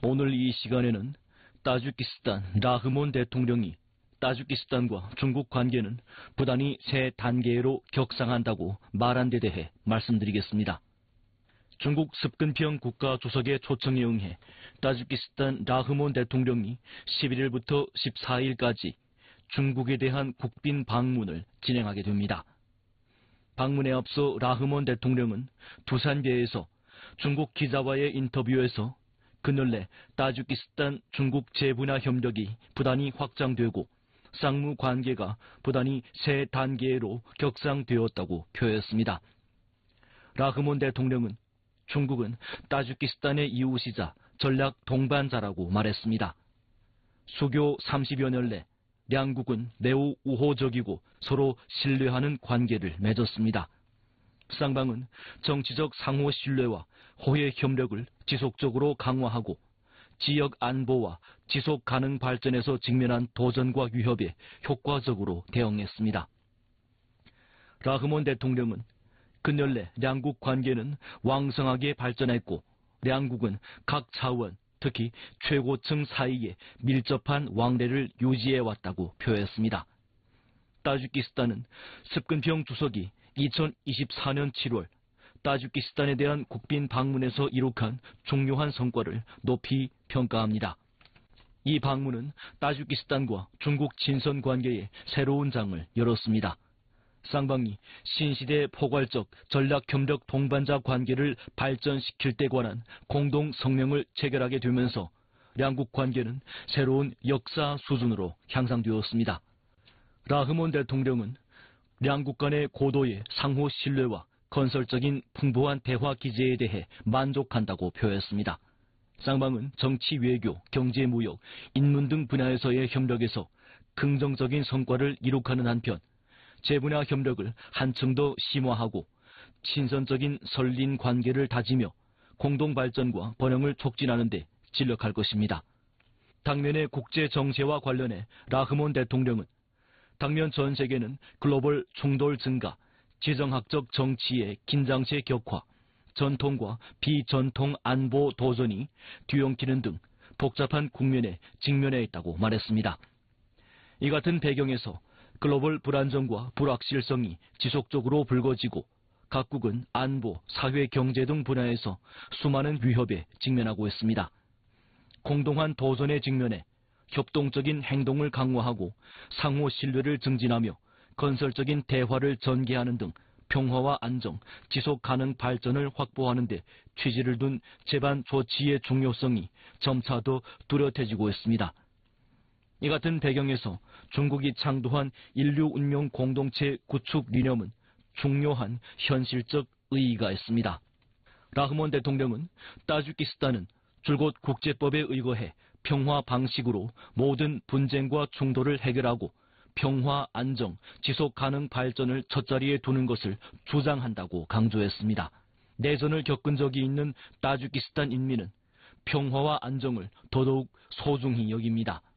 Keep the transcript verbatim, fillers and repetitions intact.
오늘 이 시간에는 타지키스탄 라흐몬 대통령이 타지키스탄과 중국 관계는 부단히 새 단계로 격상한다고 말한 데 대해 말씀드리겠습니다. 중국 습근평 국가주석의 초청에 응해 타지키스탄 라흐몬 대통령이 십일일부터 십사일까지 중국에 대한 국빈 방문을 진행하게 됩니다. 방문에 앞서 라흐몬 대통령은 두산베에서 중국 기자와의 인터뷰에서 그늘래 타지키스탄 중국 재분야 협력이 부단히 확장되고 쌍무 관계가 부단히 새 단계로 격상되었다고 표했습니다. 라흐몬 대통령은 중국은 타지키스탄의 이웃이자 전략 동반자라고 말했습니다. 수교 삼십여 년 내 양국은 매우 우호적이고 서로 신뢰하는 관계를 맺었습니다. 쌍방은 정치적 상호 신뢰와 호혜 협력을 지속적으로 강화하고 지역 안보와 지속 가능 발전에서 직면한 도전과 위협에 효과적으로 대응했습니다. 라흐몬 대통령은 근년내 양국 관계는 왕성하게 발전했고 양국은 각 차원, 특히 최고층 사이에 밀접한 왕래를 유지해왔다고 표했습니다. 타지키스탄은 습근평 주석이 이천이십사 년 칠월 타지키스탄에 대한 국빈 방문에서 이룩한 중요한 성과를 높이 평가합니다. 이 방문은 타지키스탄과 중국 친선 관계에 새로운 장을 열었습니다. 쌍방이 신시대 포괄적 전략협력 동반자 관계를 발전시킬 데 관한 공동 성명을 체결하게 되면서 양국 관계는 새로운 역사 수준으로 향상되었습니다. 라흐몬 대통령은 양국 간의 고도의 상호 신뢰와 건설적인 풍부한 대화 기제에 대해 만족한다고 표했습니다. 쌍방은 정치, 외교, 경제, 무역, 인문 등 분야에서의 협력에서 긍정적인 성과를 이룩하는 한편 재분야 협력을 한층 더 심화하고 친선적인 설린 관계를 다지며 공동 발전과 번영을 촉진하는 데 진력할 것입니다. 당면의 국제 정세와 관련해 라흐몬 대통령은 당면 전 세계는 글로벌 충돌 증가, 지정학적 정치의 긴장체 격화, 전통과 비전통 안보 도전이 뒤엉키는 등 복잡한 국면에 직면해 있다고 말했습니다. 이 같은 배경에서 글로벌 불안정과 불확실성이 지속적으로 불거지고 각국은 안보, 사회, 경제 등 분야에서 수많은 위협에 직면하고 있습니다. 공동한 도전에 직면해 협동적인 행동을 강화하고 상호 신뢰를 증진하며 건설적인 대화를 전개하는 등 평화와 안정, 지속 가능 발전을 확보하는 데 취지를 둔 제반 조치의 중요성이 점차 더 뚜렷해지고 있습니다. 이 같은 배경에서 중국이 창도한 인류 운명 공동체 구축 리념은 중요한 현실적 의의가 있습니다. 라흐몬 대통령은 타지키스탄은 줄곧 국제법에 의거해 평화 방식으로 모든 분쟁과 충돌을 해결하고 평화, 안정, 지속 가능 발전을 첫자리에 두는 것을 주장한다고 강조했습니다. 내전을 겪은 적이 있는 타지키스탄 인민은 평화와 안정을 더더욱 소중히 여깁니다.